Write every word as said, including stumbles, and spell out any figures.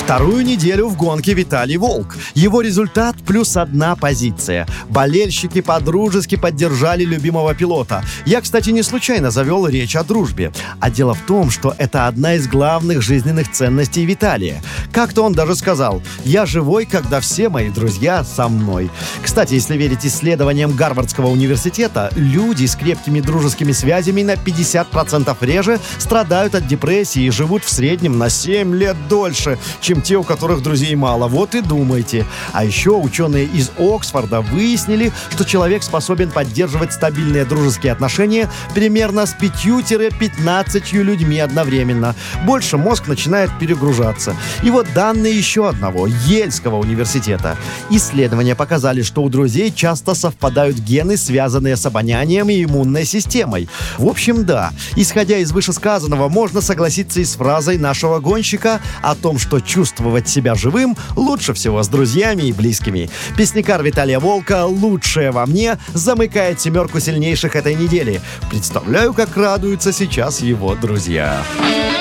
Вторую неделю в гонке Виталий Волк. Его результат плюс одна позиция. Болельщики подружески поддержали любимого пилота. Я, кстати, не случайно завел речь о дружбе. А дело в том, что это одна из главных жизненных ценностей Виталия. Как-то он даже сказал: «Я живой, когда все мои друзья со мной». Кстати, если верить исследованиям Гарвардского университета, люди с крепкими дружескими связями на пятьдесят процентов реже страдают от депрессии и живут в среднем на семь лет дольше, чем те, у которых друзей мало. Вот и думайте. А еще ученые из Оксфорда выяснили, что человек способен поддерживать стабильные дружеские отношения примерно с пятью-пятнадцатью людьми одновременно. Больше мозг начинает перегружаться. И вот данные еще одного, Ельского университета. Исследования показали, что у друзей часто совпадают гены, связанные с обонянием и иммунной системой. В общем, да, исходя из вышесказанного, можно согласиться и с фразой нашего гонщика о том, что чувствовать себя живым лучше всего с друзьями и близкими. Песнякар Виталия Волка «Лучшее во мне» замыкает семерку сильнейших этой недели. Представляю, как радуются сейчас его друзья.